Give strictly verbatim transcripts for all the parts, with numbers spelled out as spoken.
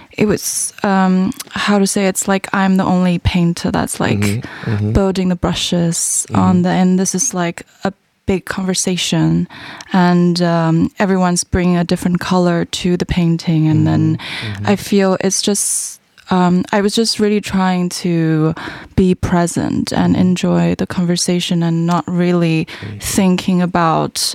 it was um, how to say, it's like I'm the only painter that's like mm-hmm, mm-hmm. building the brushes mm-hmm. on the end. This is like a big conversation, and um, everyone's bringing a different color to the painting, and mm-hmm, then mm-hmm. I feel it's just um, I was just really trying to be present and enjoy the conversation and not really mm-hmm. thinking about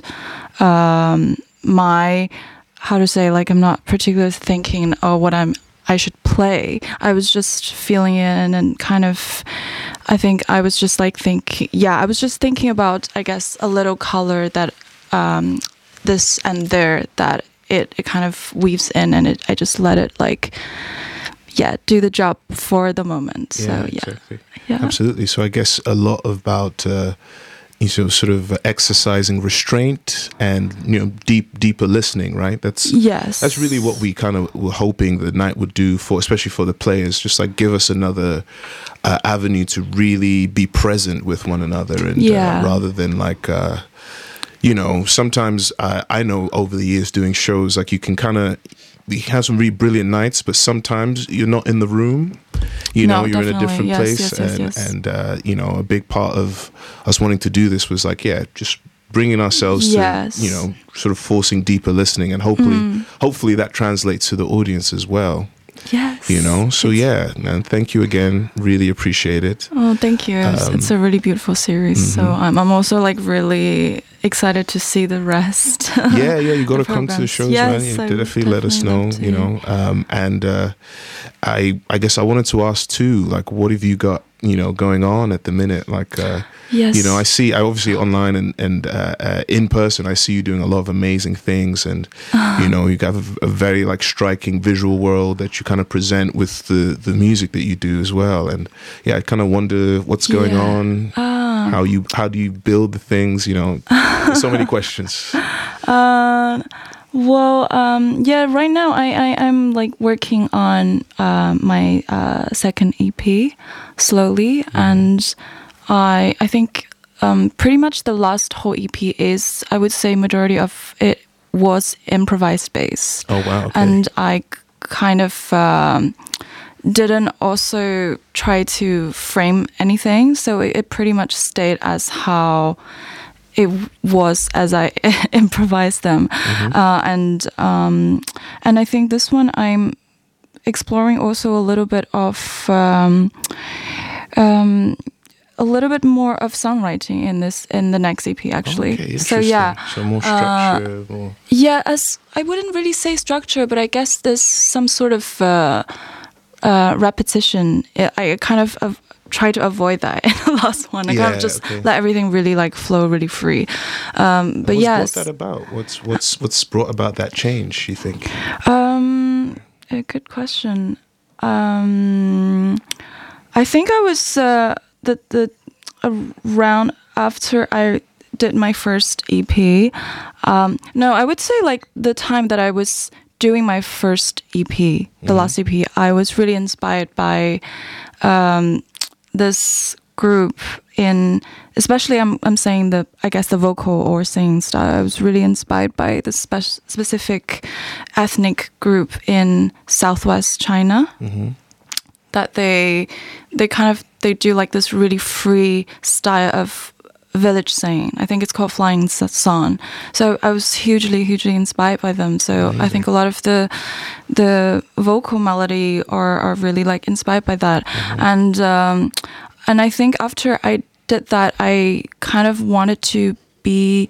um, my how to say, like I'm not particularly thinking oh what I'm I should play. I was just feeling it, and, and kind of, I think I was just like thinking, yeah, I was just thinking about, I guess, a little color that um, this and there that it, it kind of weaves in, and it, I just let it like, yeah, do the job for the moment. Yeah, so yeah, exactly. yeah, absolutely. So I guess a lot about. Uh, You know, sort of exercising restraint and you know deep, deeper listening, right? That's yes. That's really what we kind of were hoping the night would do for, especially for the players. Just like give us another uh, avenue to really be present with one another, and yeah. uh, rather than like, uh, you know, sometimes I, I know over the years doing shows, like you can kind of. We have some really brilliant nights, but sometimes you're not in the room. You know, no, you're in a different yes, place, yes, yes, and yes. and uh, you know, a big part of us wanting to do this was like, yeah, just bringing ourselves yes. to, you know, sort of forcing deeper listening, and hopefully, mm. hopefully that translates to the audience as well. Yes. You know, so it's, yeah, man, thank you again. Really appreciate it. Oh, thank you. Um, it's a really beautiful series. Mm-hmm. So um, I'm also like really excited to see the rest. yeah, yeah, you got to come to the shows, yes, man. You definitely, definitely let us know, you know. Um, and uh, I, I guess I wanted to ask too, like, what have you got, you know, going on at the minute? Like, uh, yes. you know, I see, I obviously online and and uh, uh, in person, I see you doing a lot of amazing things, and uh, you know, you have a, a very like striking visual world that you kind of present with the the music that you do as well. And yeah, I kind of wonder what's going yeah. on. Uh, how you how do you build the things? You know, there's so many questions. Uh, well, um, yeah, right now I, I I'm like working on uh, my uh, second E P slowly, mm. and I I think um, pretty much the last whole E P is, I would say, majority of it was improvised based. Oh wow! Okay. And I kind of um, didn't also try to frame anything, so it, it pretty much stayed as how it was as I improvised them, mm-hmm. uh, and um, and I think this one I'm exploring also a little bit of. Um, um, a little bit more of songwriting in this in the next E P actually. Okay, so yeah, so more structure. Uh, more... Yeah, as I wouldn't really say structure, but I guess there's some sort of uh, uh, repetition. I, I kind of uh, try to avoid that in the last one. I yeah, kind of just okay. let everything really like flow really free. Um, but what's yeah, what's that about? What's what's what's brought about that change? You think? Um, a good question. Um, I think I was. Uh, The, the around after I did my first E P, um, no, I would say like the time that I was doing my first E P, the mm-hmm. last E P, I was really inspired by um, this group in, especially I'm I'm saying the I guess the vocal or singing style. I was really inspired by this spe- specific ethnic group in Southwest China. Mm-hmm. That they they kind of they do like this really free style of village singing. I think it's called Flying Song. So I was hugely hugely inspired by them. So mm-hmm. I think a lot of the the vocal melody are are really like inspired by that. Mm-hmm. And um, and I think after I did that, I kind of wanted to be.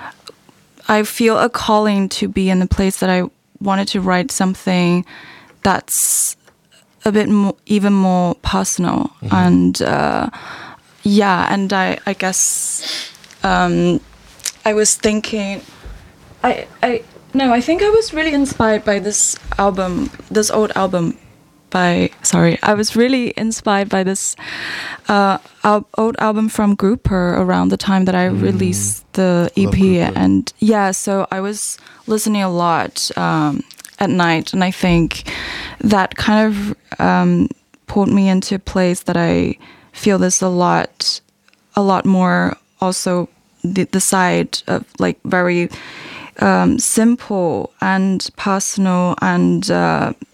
I feel a calling to be in the place that I wanted to write something that's a bit more, even more personal, mm-hmm. and uh, yeah, and I, I guess um, I was thinking, I, I, no, I think I was really inspired by this album, this old album, by sorry, I was really inspired by this uh, al- old album from Grouper around the time that I mm. released the E P, and yeah, so I was listening a lot. Um, at night, and I think that kind of um, pulled me into a place that I feel there's a lot, a lot more also the, the side of like very um, simple and personal and uh,